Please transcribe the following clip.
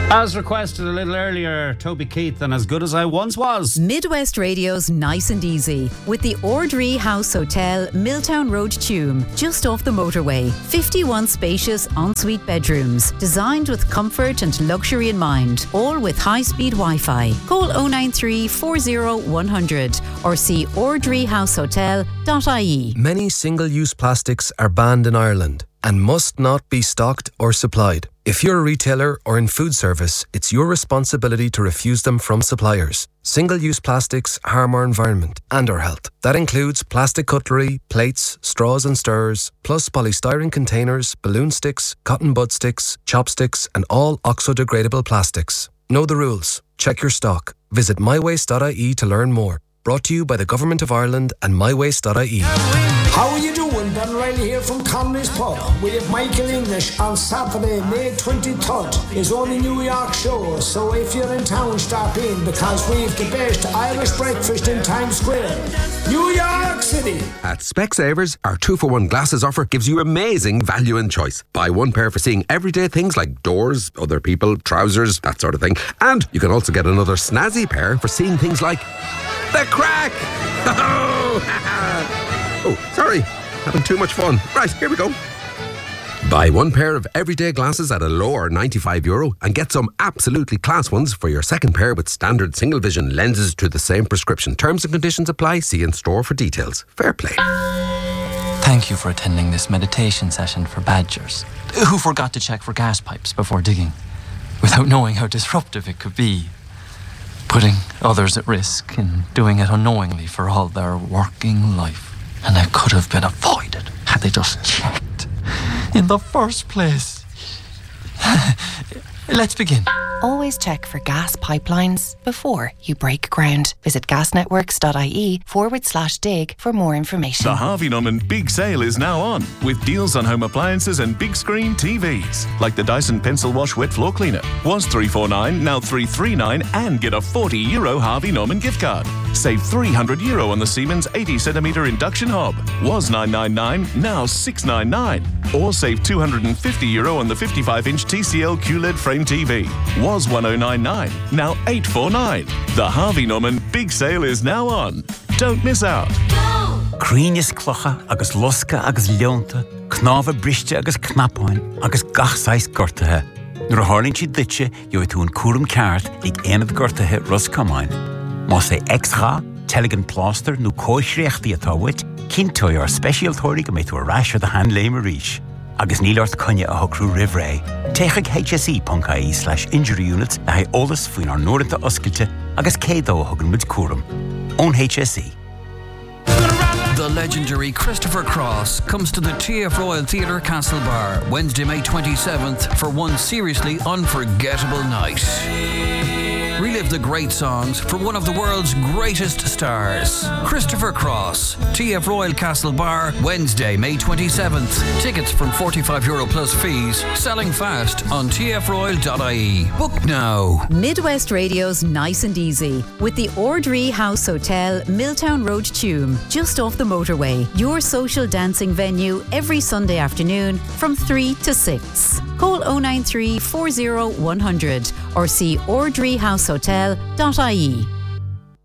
As requested a little earlier, Toby Keith and As Good As I Once Was. Midwest Radio's Nice and Easy with the Ordree House Hotel, Milltown Road, Tuam, just off the motorway. 51 spacious ensuite bedrooms, designed with comfort and luxury in mind, all with high-speed Wi-Fi. Call 093 40 100 or see ordreehousehotel.ie. Many single-use plastics are banned in Ireland and must not be stocked or supplied. If you're a retailer or in food service, it's your responsibility to refuse them from suppliers. Single-use plastics harm our environment and our health. That includes plastic cutlery, plates, straws and stirrers, plus polystyrene containers, balloon sticks, cotton bud sticks, chopsticks and all oxo-degradable plastics. Know the rules. Check your stock. Visit mywaste.ie to learn more. Brought to you by the Government of Ireland and mywaste.ie. How are you doing? Ben Riley here from Conley's Pub. We have Michael English on Saturday, May 23rd. It's only New York show, so if you're in town, stop in because we have the best Irish breakfast in Times Square. New York City. At Specsavers, our 2-for-1 glasses offer gives you amazing value and choice. Buy one pair for seeing everyday things like doors, other people, trousers, that sort of thing. And you can also get another snazzy pair for seeing things like the crack. Oh, sorry. Having too much fun. Right, here we go. Buy one pair of everyday glasses at a lower €95 and get some absolutely class ones for your second pair with standard single vision lenses to the same prescription. Terms and conditions apply. See in store for details. Fair play. Thank you for attending this meditation session for badgers who forgot to check for gas pipes before digging, without knowing how disruptive it could be, putting others at risk and doing it unknowingly for all their working life. And it could have been avoided had they just checked in the first place. Let's begin. Always check for gas pipelines before you break ground. Visit gasnetworks.ie/dig for more information. The Harvey Norman Big Sale is now on, with deals on home appliances and big screen TVs, like the Dyson Pencil Wash Wet Floor Cleaner. Was $349, now $339, and get a €40 Harvey Norman gift card. Save €300 on the Siemens 80cm induction hob. Was $999, now $699. Or save €250 on the 55-inch TCL QLED frame TV. Was $1099, now $849. The Harvey Norman Big Sale is now on. Don't miss out. Críneas clocha agus losca agus leonta, knáfa briste agus knapáin agus gachsáis gortathe. Nuair a hálinn siad ditse, jo tú an cúram ceart ag éanamh gortathe roscamáin. Má sé extra, teligin pláster nó cóisreachtaí atá wit, cinntói ar specialtóirí go méid tú a ráisir de hand léim a ríis. Agus nílart cunne a hocrú rivré. Téigh hse.ie/injury units a haid ólas faoin ar nóirinta oscailte agus cédó a thugann muid cúram. Ón HSE. The legendary Christopher Cross comes to the TF Royal Theatre Castlebar Wednesday, May 27th for one seriously unforgettable night. Relive the great songs from one of the world's greatest stars. Christopher Cross, TF Royal Castlebar, Wednesday, May 27th. Tickets from €45 plus fees. Selling fast on tfroyal.ie. Book now. Midwest Radio's Nice and Easy with the Ordree House Hotel, Milltown Road, Tuam, just off the motorway. Your social dancing venue every Sunday afternoon from 3 to 6. Call 093 40 100 or see ordreehousehotel.ie.